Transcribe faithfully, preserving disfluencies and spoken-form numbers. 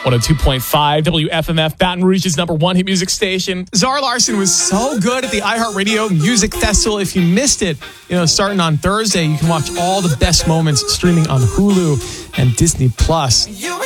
one oh two point five W F M F, Baton Rouge's number one hit music station. Zara Larsson was so good at the iHeartRadio Music Festival. If you missed it, you know, starting on Thursday, you can watch all the best moments streaming on Hulu and Disney Plus.